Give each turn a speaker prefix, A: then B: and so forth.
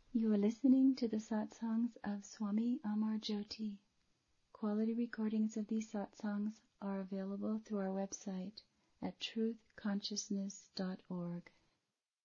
A: You are listening to the satsangs of Swami Amar Jyoti. Quality recordings of these satsangs are available through our website at truthconsciousness.org.